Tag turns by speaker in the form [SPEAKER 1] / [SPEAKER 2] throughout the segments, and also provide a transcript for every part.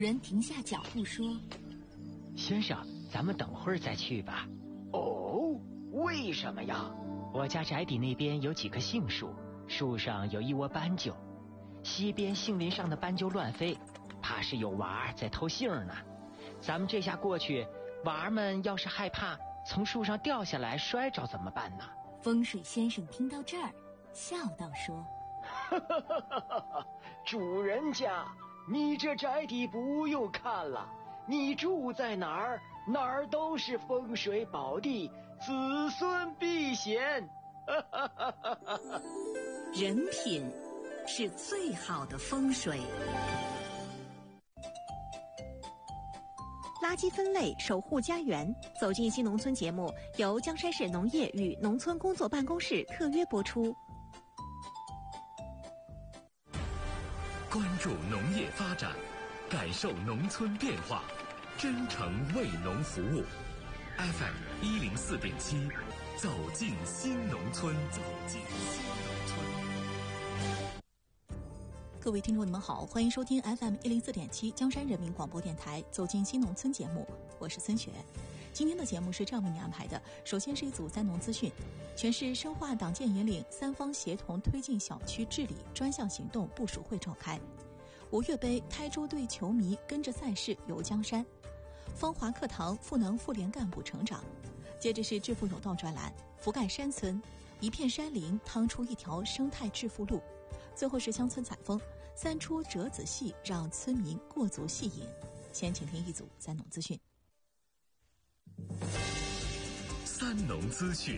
[SPEAKER 1] 人停下脚步说：“
[SPEAKER 2] 先生，咱们等会儿再去吧。”
[SPEAKER 3] 哦，为什么呀？
[SPEAKER 2] 我家宅邸那边有几棵杏树，树上有一窝斑鸠，西边杏林上的斑鸠乱飞，怕是有娃在偷杏呢。咱们这下过去，娃儿们要是害怕从树上掉下来摔着怎么办呢？
[SPEAKER 1] 风水先生听到这儿，笑道说：“
[SPEAKER 3] 主人家，你这宅邸不用看了，你住在哪儿，哪儿都是风水宝地，子孙避险。”
[SPEAKER 1] 人品是最好的风水。
[SPEAKER 4] 垃圾分类，守护家园。走进新农村节目由江山市农业与农村工作办公室特约播出。
[SPEAKER 5] 关注农业发展，感受农村变化，真诚为农服务。FM 104.7，走进新农村，走进新农村。
[SPEAKER 6] 各位听众，你们好，欢迎收听 FM 104.7江山人民广播电台走进新农村节目，我是孙雪。今天的节目是这样为您安排的，首先是一组三农资讯，全市深化党建引领三方协同推进小区治理专项行动部署会召开。5月杯台州队球迷跟着赛事游江山。芳华课堂赋能妇联干部成长。接着是致富有道专栏，覆盖山村，一片山林趟出一条生态致富路。最后是乡村采风，三出折子戏让村民过足戏瘾。先请听一组三农资讯。
[SPEAKER 5] 三农资讯。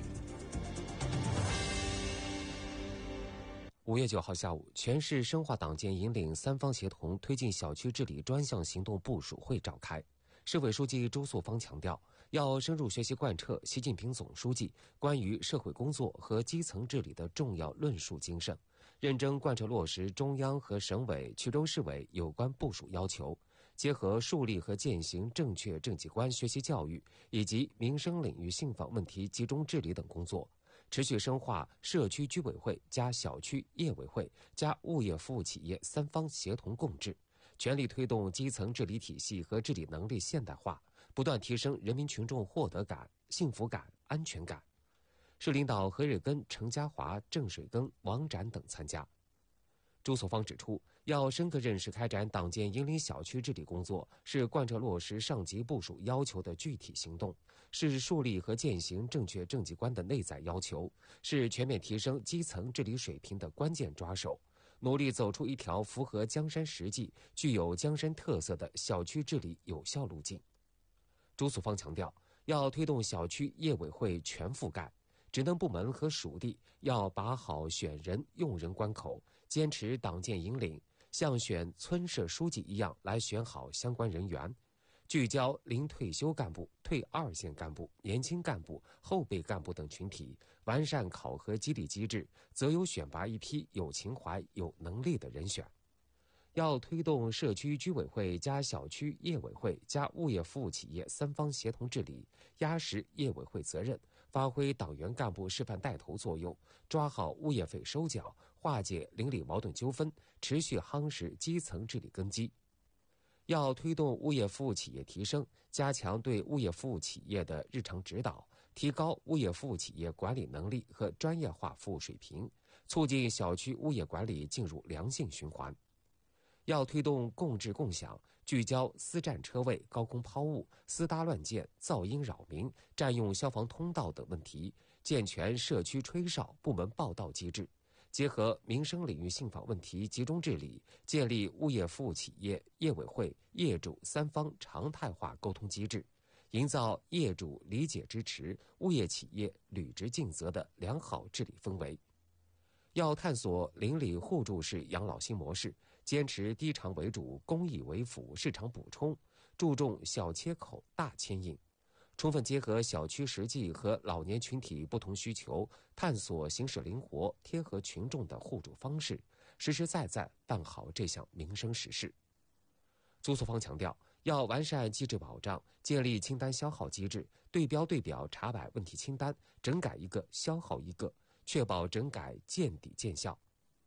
[SPEAKER 7] 5月9号下午，全市深化党建引领三方协同推进小区治理专项行动部署会召开。市委书记朱素芳强调，要深入学习贯彻习近平总书记关于社会工作和基层治理的重要论述精神，认真贯彻落实中央和省委、衢州市委有关部署要求，结合树立和践行正确政绩观学习教育以及民生领域信访问题集中治理等工作，持续深化社区居委会加小区业委会加物业服务企业三方协同共治，全力推动基层治理体系和治理能力现代化，不断提升人民群众获得感、幸福感、安全感。市领导何日根、程家华、郑水庚、王展等参加。朱素芳指出，要深刻认识开展党建引领小区治理工作是贯彻落实上级部署要求的具体行动，是树立和践行正确政绩观的内在要求，是全面提升基层治理水平的关键抓手，努力走出一条符合江山实际、具有江山特色的小区治理有效路径。朱素芳强调，要推动小区业委会全覆盖，职能部门和属地要把好选人用人关口，坚持党建引领，像选村社书记一样来选好相关人员，聚焦临退休干部、退二线干部、年轻干部、后备干部等群体，完善考核激励机制，择优选拔一批有情怀、有能力的人选。要推动社区居委会加小区业委会加物业服务企业三方协同治理，压实业委会责任，发挥党员干部示范带头作用，抓好物业费收缴，化解邻里矛盾纠纷，持续夯实基层治理根基。要推动物业服务企业提升，加强对物业服务企业的日常指导，提高物业服务企业管理能力和专业化服务水平，促进小区物业管理进入良性循环。要推动共治共享，聚焦私占车位、高空抛物、私搭乱建、噪音扰民、占用消防通道等问题，健全社区吹哨部门报到机制，结合民生领域信访问题集中治理，建立物业服务企业、业委会、业主三方常态化沟通机制，营造业主理解支持、物业企业履职尽责的良好治理氛围。要探索邻里互助式养老新模式，坚持低偿为主、公益为辅、市场补充，注重小切口大牵引，充分结合小区实际和老年群体不同需求，探索形式灵活、贴合群众的互助方式，实实在在办好这项民生实事。朱素芳强调，要完善机制保障，建立清单消耗机制，对标对表查摆问题清单，整改一个消耗一个，确保整改见底见效。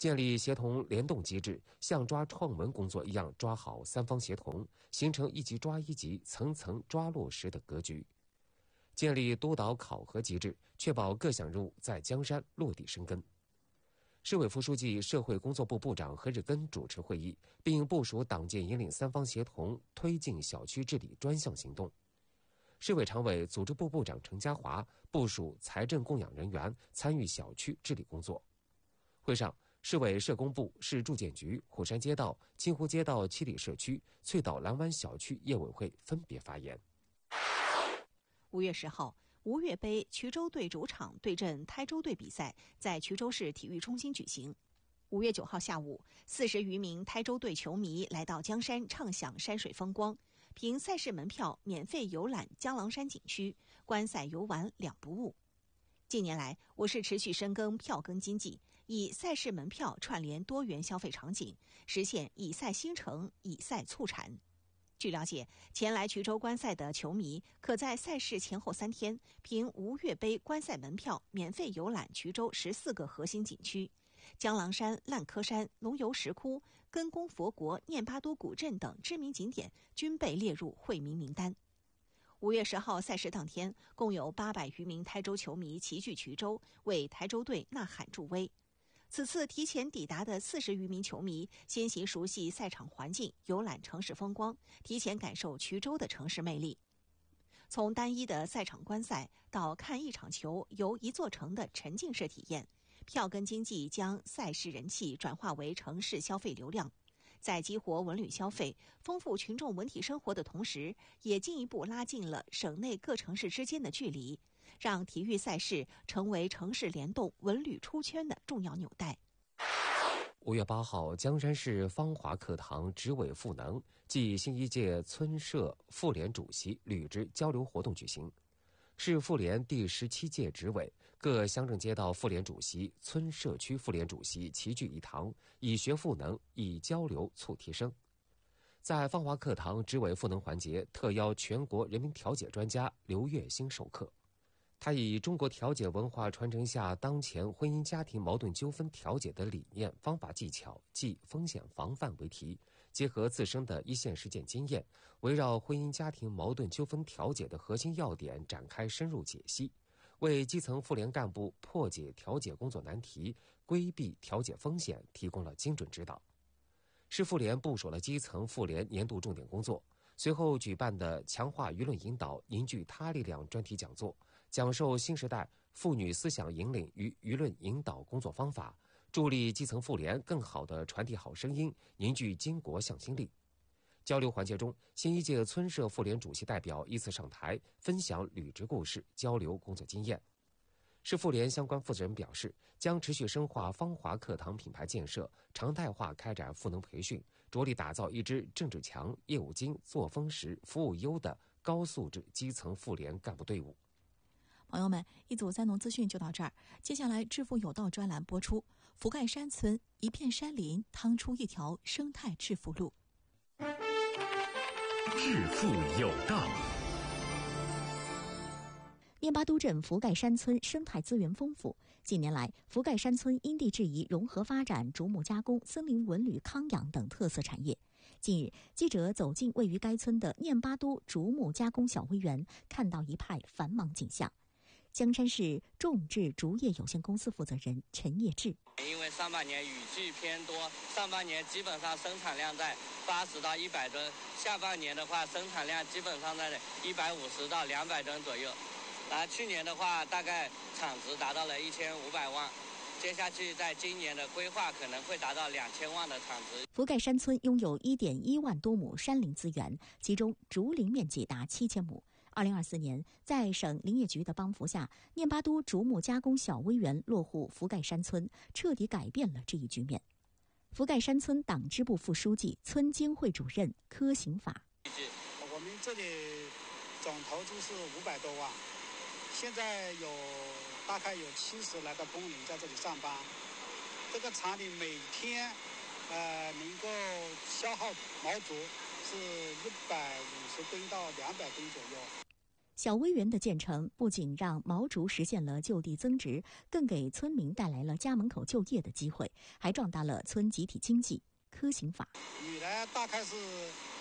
[SPEAKER 7] 建立协同联动机制，像抓创文工作一样抓好三方协同，形成一级抓一级、层层抓落实的格局。建立督导考核机制，确保各项任务在江山落地生根。市委副书记、社会工作部部长何日根主持会议，并部署党建引领三方协同推进小区治理专项行动。市委常委、组织部部长程家华部署财政供养人员参与小区治理工作。会上，市委社工部、市住建局、虎山街道、金湖街道七里社区、翠岛蓝湾小区业委会分别发言。
[SPEAKER 4] 5月10号，吴越杯衢州队主场对阵台州队比赛在衢州市体育中心举行。5月9号下午，40余名台州队球迷来到江山畅享山水风光，凭赛事门票免费游览江郎山景区，观赛游玩两不误。近年来，我市持续深耕票根经济，以赛事门票串联多元消费场景，实现以赛兴城、以赛促产。据了解，前来衢州观赛的球迷可在赛事前后3天，凭吴越杯观赛门票免费游览衢州14个核心景区，江郎山、烂柯山、龙游石窟、根宫佛国、念巴都古镇等知名景点均被列入惠民名单。5月10号赛事当天，共有800余名台州球迷齐聚衢州，为台州队呐喊助威。此次提前抵达的40余名球迷，先行熟悉赛场环境，游览城市风光，提前感受衢州的城市魅力。从单一的赛场观赛到看一场球游一座城的沉浸式体验，票根经济将赛事人气转化为城市消费流量。在激活文旅消费、丰富群众文体生活的同时，也进一步拉近了省内各城市之间的距离，让体育赛事成为城市联动、文旅出圈的重要纽带。
[SPEAKER 7] 5月8号，江山市芳华课堂执委赋能暨新一届村社妇联主席履职交流活动举行。市妇联第17届执委、各乡镇街道妇联主席、村社区妇联主席齐聚一堂，以学赋能，以交流促提升。在芳华课堂执委赋能环节，特邀全国人民调解专家刘月星授课。他以中国调解文化传承下当前婚姻家庭矛盾纠纷调解的理念、方法、技巧及风险防范为题，结合自身的一线实践经验，围绕婚姻家庭矛盾纠纷调解的核心要点展开深入解析，为基层妇联干部破解调解工作难题、规避调解风险提供了精准指导。市妇联部署了基层妇联年度重点工作，随后举办的强化舆论引导、凝聚他力量专题讲座，讲授新时代妇女思想引领与舆论引导工作方法，助力基层妇联更好地传递好声音，凝聚巾帼向心力。交流环节中，新一届村社妇联主席代表依次上台，分享履职故事，交流工作经验。市妇联相关负责人表示，将持续深化芳华课堂品牌建设，常态化开展赋能培训，着力打造一支政治强、业务精、作风实、服务优的高素质基层妇联干部队伍。
[SPEAKER 6] 朋友们，一组三农资讯就到这儿，接下来致富有道专栏播出。福盖山村一片山林，趟出一条生态致富路。
[SPEAKER 5] 致富有道。
[SPEAKER 8] 念巴都镇福盖山村生态资源丰富，近年来，福盖山村因地制宜融合发展竹木加工、森林文旅、康养等特色产业。近日，记者走进位于该村的念巴都竹木加工小微园，看到一派繁忙景象。江山市种质竹业有限公司负责人陈业志：
[SPEAKER 9] 因为上半年雨季偏多，上半年基本上生产量在80到100吨，下半年的话生产量基本上在150到200吨左右。去年的话，大概产值达到了1500万，接下去在今年的规划可能会达到2000万的产值。
[SPEAKER 8] 福盖山村拥有1.1万多亩山林资源，其中竹林面积达7000亩。2024年，在省林业局的帮扶下，念巴都竹木加工小微园落户福盖山村，彻底改变了这一局面。福盖山村党支部副书记、村经会主任柯行法：
[SPEAKER 10] 我们这里总投资是500多万。现在大概有70来个工人在这里上班，这个厂里每天能够消耗毛竹是150吨到200吨左右。
[SPEAKER 8] 小微园的建成不仅让毛竹实现了就地增值，更给村民带来了家门口就业的机会，还壮大了村集体经济。科刑法
[SPEAKER 10] 鱼呢，大概是